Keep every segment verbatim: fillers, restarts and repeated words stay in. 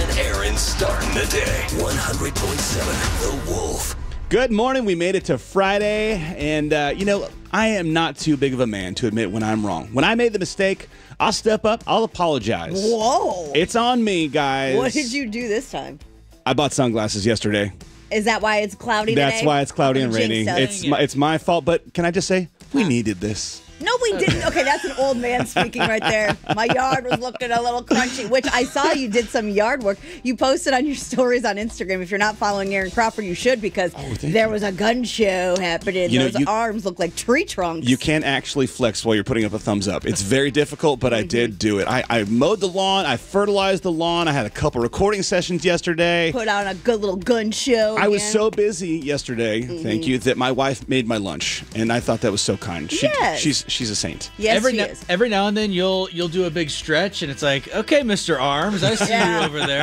and Aaron starting the day. one hundred point seven The Wolf. Good morning. We made it to Friday, and, uh, you know, I am not too big of a man to admit when I'm wrong. When I made the mistake, I'll step up. I'll apologize. Whoa. It's on me, guys. What did you do this time? I bought sunglasses yesterday. Is that why it's cloudy today? That's why it's cloudy and Jinxed rainy. us. It's my, it's my fault, but can I just say, we needed this. No, we didn't. Okay, that's an old man speaking right there. My yard was looking a little crunchy, which I saw you did some yard work. You posted on your stories on Instagram. If you're not following Aaron Crawford, you should, because Oh, there you. was a gun show happening. You know, Those you- arms look like tree trunks. You can't actually flex while you're putting up a thumbs up. It's very difficult, but I did do it. I, I mowed the lawn. I fertilized the lawn. I had a couple recording sessions yesterday. Put on a good little gun show. I was again. so busy yesterday, thank you, that my wife made my lunch, and I thought that was so kind. She, Yes. She's she's a saint. Yes, every she now, is. every now and then you'll you'll do a big stretch and it's like, okay, Mister Arms, I see Yeah. you over there.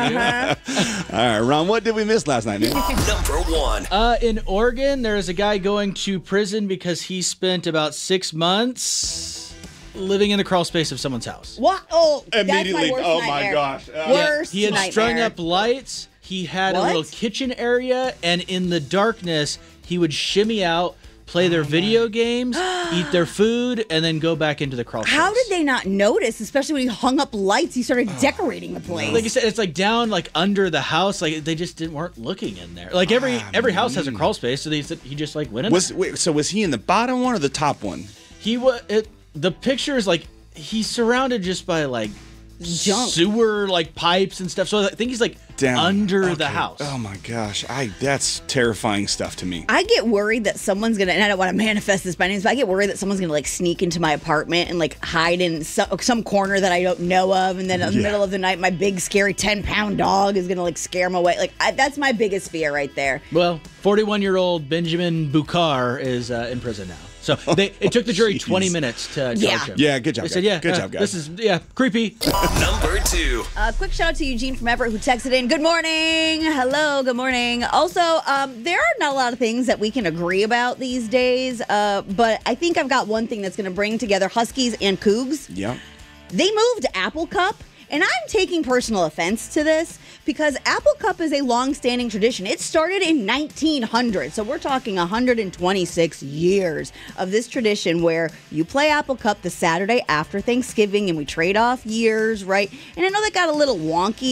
I see you. All right, Ron, what did we miss last night, man? Number one. Uh, in Oregon, there is a guy going to prison because he spent about six months living in the crawl space of someone's house. What? Oh, that's Immediately. my worst Oh, my nightmare. gosh. Uh, Worst He had nightmare. strung up lights. He had What? a little kitchen area, and in the darkness, he would shimmy out, play their video games, eat their food, and then go back into the crawl space. How did they not notice, especially when he hung up lights? He started decorating the place. Like I said, it's like down, like under the house. Like they just didn't weren't looking in there. Like every Ah, every house has a crawl space, so they said he just like went in. Was there. wait, so was he in the bottom one or the top one? He was it, the picture is like he's surrounded just by like Junk. sewer like pipes and stuff. So I think he's like Down under the Okay. house. Oh my gosh, I that's terrifying stuff to me. I get worried that someone's gonna, and I don't want to manifest this by any means, but I get worried that someone's gonna like sneak into my apartment and like hide in some, some corner that I don't know of, and then in the Yeah. middle of the night, my big scary ten pound dog is gonna like scare him away. Like I, that's my biggest fear right there. Well, forty-one year old Benjamin Bukhar is uh, in prison now. So they it took the jury Jeez. twenty minutes to charge Yeah. him. Yeah, good job, They said, guys. yeah, Good uh, job, guys. This is yeah creepy. Number two. Uh, quick shout out to Eugene from Everett who texted in. Good morning. Hello. Good morning. Also, um, there are not a lot of things that we can agree about these days, uh, but I think I've got one thing that's going to bring together Huskies and Cougs. Yeah. They moved Apple Cup, and I'm taking personal offense to this because Apple Cup is a long-standing tradition. It started in nineteen hundred, so we're talking one hundred twenty-six years of this tradition where you play Apple Cup the Saturday after Thanksgiving, and we trade off years, right? And I know that got a little wonky